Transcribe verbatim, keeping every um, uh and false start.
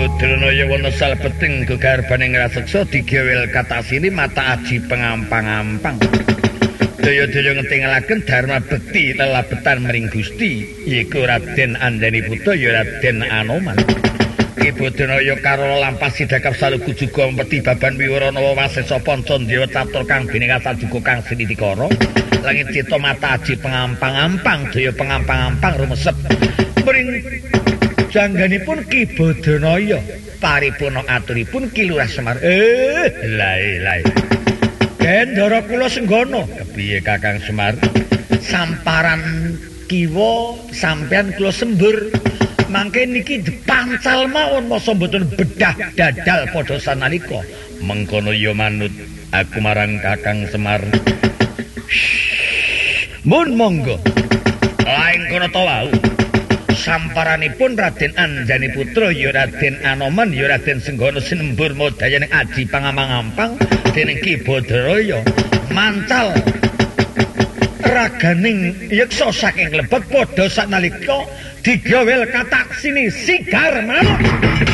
Dranaya wana salebeting gegarbaning raseksa digewel katasini mata aji pengampang-ampang. Daya-daya ngetingalaken dharma bekti lelabetan mring Gusti yaiku Raden Anjaniputra ya Raden Anoman. Ki Badraya karo lampas sidakap saluku juga mepeti baban wiwarana wasesa panca dewa catur kang binekasan juga kang sinidikara. Langit cita mata aji pengampang-ampang daya pengampang-ampang rumesep mring jangganipun Ki Badraya paripurna aturipun Ki Lurah Semar. Eh, lae lae. Gendara kula Senggana. Kepiye Kakang Semar? Samparan kiwa sampean kula sembur. Mangke niki dipancal mawon masa mboten bedah dadal padha sanalika. Mengkono ya manut aku marang Kakang Semar. Mun monggo. Lain kono to wau. Samparanipun Raden Anjaniputra ya Raden Anoman ya Raden Senggana sinembur modayaning aji pangamang-ampang dening Ki Badraya mancal raganing yeksa saking lebet padha sanalika digawel kataksini sigar mawon.